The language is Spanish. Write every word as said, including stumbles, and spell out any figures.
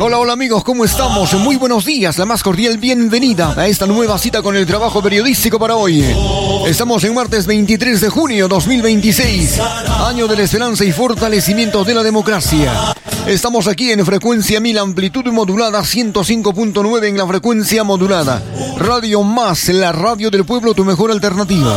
Hola, hola amigos, ¿cómo estamos? Muy buenos días, la más cordial bienvenida a esta nueva cita con el trabajo periodístico para hoy. Estamos en martes veintitrés de junio dos mil veintiséis, año de la esperanza y fortalecimiento de la democracia. Estamos aquí en frecuencia mil, amplitud modulada ciento cinco punto nueve en la frecuencia modulada. Radio Más, la radio del pueblo, tu mejor alternativa.